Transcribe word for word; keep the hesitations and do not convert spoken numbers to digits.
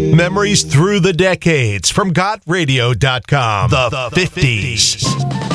Memories through the decades from got radio dot com. The, the fifties.